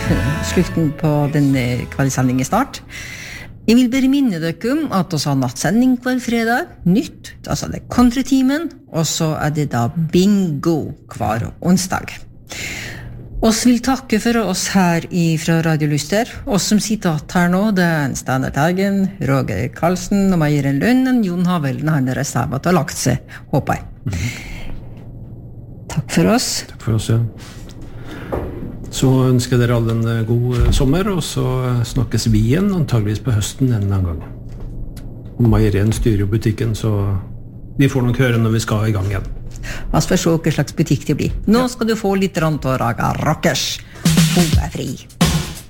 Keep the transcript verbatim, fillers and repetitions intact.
slutten på denne kveldssendingen snart. Jeg vil bare minne dere om at vi har nattsending hver fredag, nytt, altså det er countrytimen, og så er det da bingo hver onsdag. Oss vil takke for oss her fra Radio Lyster. Oss som sitter her nå, det er Steinar Teigen, Roger Karlsen og Meieren Lønnen, Jon Havelen, han er reservat og lagt seg, håper jeg. Mm-hmm. Takk for oss. Takk for oss, ja. Så ønsker dere alle en god sommer, og så snakkes vi igjen, antageligvis på høsten en eller annen gang. Og Meierien styrer jo butikken, så vi får nok høre når vi skal i gang igjen. La oss få se hva slags butikk det blir. Nå skal du få litt rant og raga rockers. Hun er fri.